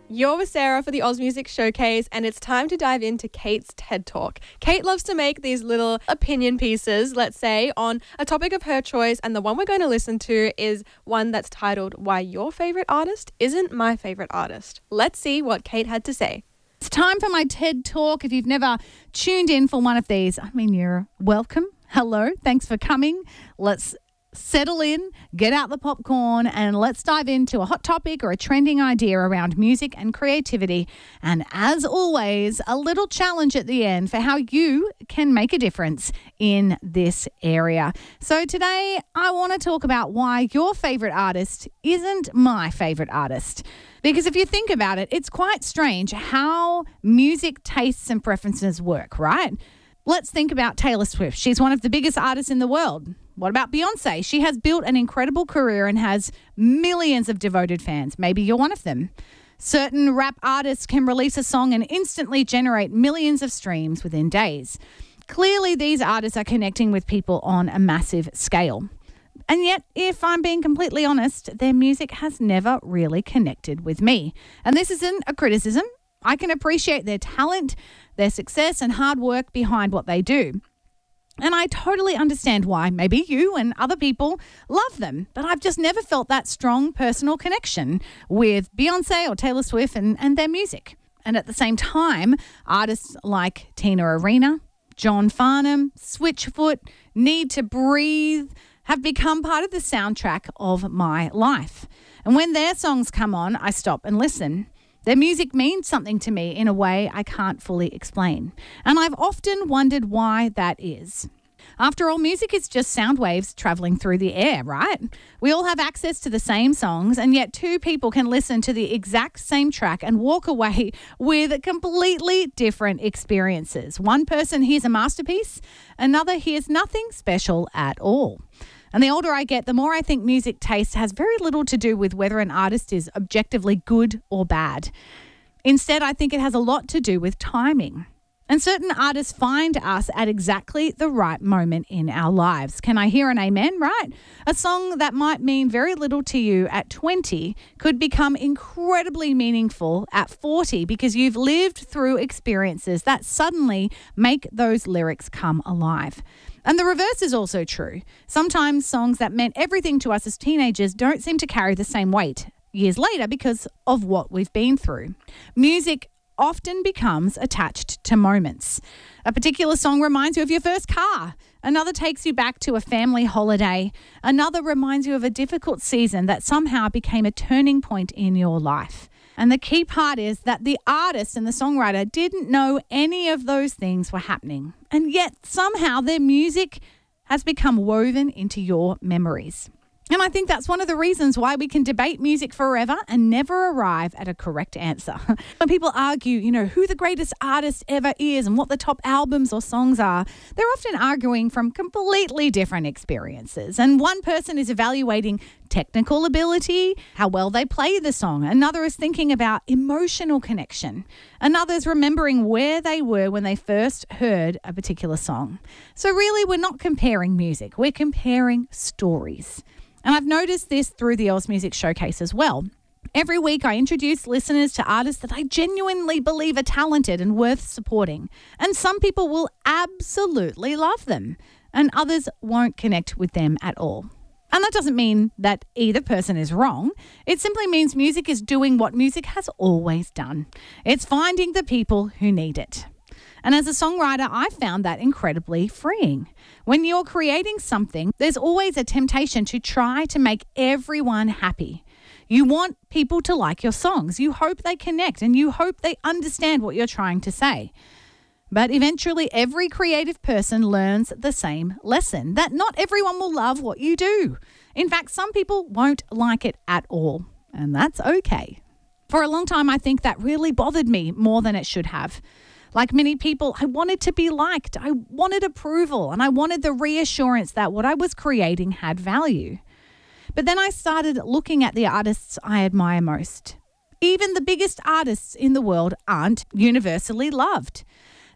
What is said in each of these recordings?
You're with Sarah for the Oz Music Showcase, and it's time to dive into Kate's TED Talk. Kate loves to make these little opinion pieces, let's say, on a topic of her choice, and the one we're going to listen to is one that's titled, Why Your Favorite Artist Isn't My Favorite Artist. Let's see what Kate had to say. It's time for my TED Talk. If you've never tuned in for one of these, you're welcome. Hello, thanks for coming. Let's settle in, get out the popcorn, and let's dive into a hot topic or a trending idea around music and creativity. And as always, a little challenge at the end for how you can make a difference in this area. So today, I want to talk about why your favorite artist isn't my favorite artist. Because if you think about it, it's quite strange how music tastes and preferences work, right? Let's think about Taylor Swift. She's one of the biggest artists in the world. What about Beyonce? She has built an incredible career and has millions of devoted fans. Maybe you're one of them. Certain rap artists can release a song and instantly generate millions of streams within days. Clearly, these artists are connecting with people on a massive scale. And yet, if I'm being completely honest, their music has never really connected with me. And this isn't a criticism. I can appreciate their talent, their success, and hard work behind what they do. And I totally understand why maybe you and other people love them, but I've just never felt that strong personal connection with Beyonce or Taylor Swift and their music. And at the same time, artists like Tina Arena, John Farnham, Switchfoot, Need to Breathe have become part of the soundtrack of my life. And when their songs come on, I stop and listen. Their music means something to me in a way I can't fully explain. And I've often wondered why that is. After all, music is just sound waves traveling through the air, right? We all have access to the same songs, and yet two people can listen to the exact same track and walk away with completely different experiences. One person hears a masterpiece, another hears nothing special at all. And the older I get, the more I think music taste has very little to do with whether an artist is objectively good or bad. Instead, I think it has a lot to do with timing. And certain artists find us at exactly the right moment in our lives. Can I hear an amen, right? A song that might mean very little to you at 20 could become incredibly meaningful at 40 because you've lived through experiences that suddenly make those lyrics come alive. And the reverse is also true. Sometimes songs that meant everything to us as teenagers don't seem to carry the same weight years later because of what we've been through. Music often becomes attached to moments. A particular song reminds you of your first car. Another takes you back to a family holiday. Another reminds you of a difficult season that somehow became a turning point in your life. And the key part is that the artist and the songwriter didn't know any of those things were happening. And yet somehow their music has become woven into your memories. And I think that's one of the reasons why we can debate music forever and never arrive at a correct answer. When people argue, who the greatest artist ever is and what the top albums or songs are, they're often arguing from completely different experiences. And one person is evaluating technical ability, how well they play the song. Another is thinking about emotional connection. Another's remembering where they were when they first heard a particular song. So really, we're not comparing music. We're comparing stories. And I've noticed this through the Oz Music Showcase as well. Every week I introduce listeners to artists that I genuinely believe are talented and worth supporting. And some people will absolutely love them, and others won't connect with them at all. And that doesn't mean that either person is wrong. It simply means music is doing what music has always done. It's finding the people who need it. And as a songwriter, I found that incredibly freeing. When you're creating something, there's always a temptation to try to make everyone happy. You want people to like your songs. You hope they connect and you hope they understand what you're trying to say. But eventually, every creative person learns the same lesson, that not everyone will love what you do. In fact, some people won't like it at all, and that's okay. For a long time, I think that really bothered me more than it should have. Like many people, I wanted to be liked. I wanted approval, and I wanted the reassurance that what I was creating had value. But then I started looking at the artists I admire most. Even the biggest artists in the world aren't universally loved.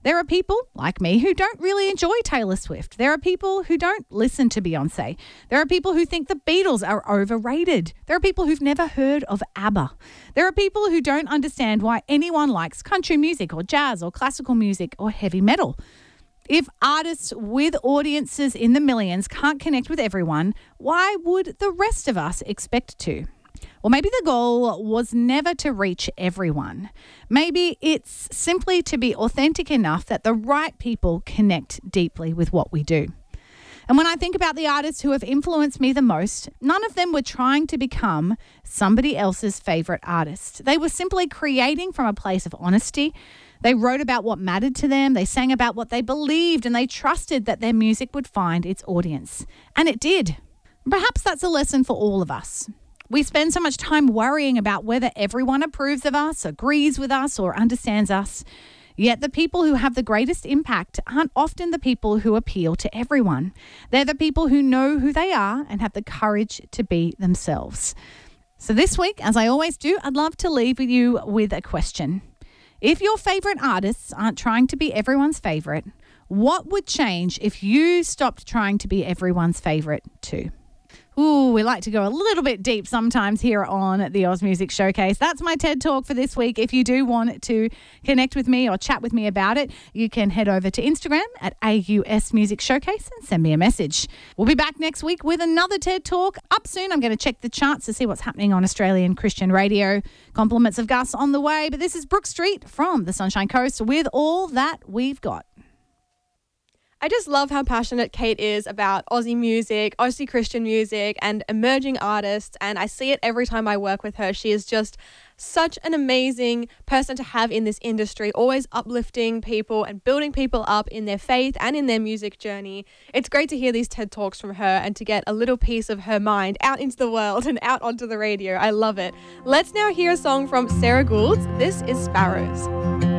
There are people like me who don't really enjoy Taylor Swift. There are people who don't listen to Beyonce. There are people who think the Beatles are overrated. There are people who've never heard of ABBA. There are people who don't understand why anyone likes country music or jazz or classical music or heavy metal. If artists with audiences in the millions can't connect with everyone, why would the rest of us expect to? Well, maybe the goal was never to reach everyone. Maybe it's simply to be authentic enough that the right people connect deeply with what we do. And when I think about the artists who have influenced me the most, none of them were trying to become somebody else's favourite artist. They were simply creating from a place of honesty. They wrote about what mattered to them, they sang about what they believed, and they trusted that their music would find its audience. And it did. Perhaps that's a lesson for all of us. We spend so much time worrying about whether everyone approves of us, agrees with us, or understands us. Yet the people who have the greatest impact aren't often the people who appeal to everyone. They're the people who know who they are and have the courage to be themselves. So this week, as I always do, I'd love to leave you with a question. If your favourite artists aren't trying to be everyone's favourite, what would change if you stopped trying to be everyone's favourite too? Ooh, we like to go a little bit deep sometimes here on the Oz Music Showcase. That's my TED Talk for this week. If you do want to connect with me or chat with me about it, you can head over to Instagram at AUS Music Showcase and send me a message. We'll be back next week with another TED Talk. Up soon, I'm going to check the charts to see what's happening on Australian Christian radio. Compliments of Gus on the way. But this is Brooke Street from the Sunshine Coast with all that we've got. I just love how passionate Kate is about Aussie music, Aussie Christian music, and emerging artists. And I see it every time I work with her. She is just such an amazing person to have in this industry, always uplifting people and building people up in their faith and in their music journey. It's great to hear these TED Talks from her and to get a little piece of her mind out into the world and out onto the radio. I love it. Let's now hear a song from Sarah Gould. This is Sparrows.